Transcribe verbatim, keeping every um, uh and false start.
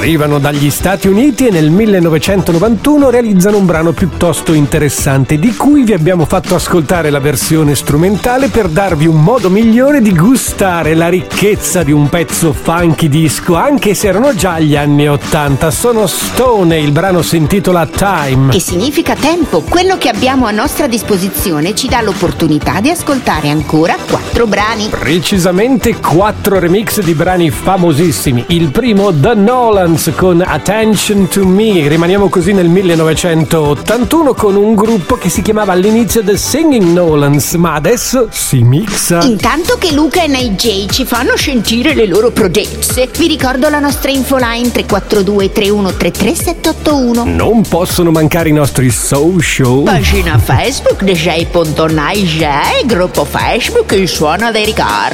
Arrivano dagli Stati Uniti e nel millenovecentonovantuno realizzano un brano piuttosto interessante, di cui vi abbiamo fatto ascoltare la versione strumentale per darvi un modo migliore di gustare la ricchezza di un pezzo funky disco, anche se erano già gli anni ottanta. Sono Stone e il brano si intitola Time. Che significa tempo. Quello che abbiamo a nostra disposizione ci dà l'opportunità di ascoltare ancora quattro brani. Precisamente quattro remix di brani famosissimi. Il primo, The Nolans con Attention to Me. Rimaniamo così nel millenovecentottantuno con un gruppo che si chiamava all'inizio The Singing Nolans, ma adesso si mixa. Intanto che Luca e Night J ci fanno sentire le loro prodezze, vi ricordo la nostra infoline tre quattro due tre uno tre tre sette otto uno. Non possono mancare i nostri social. Pagina Facebook D J punto Night J, gruppo Facebook Il Suono dei Ricordi.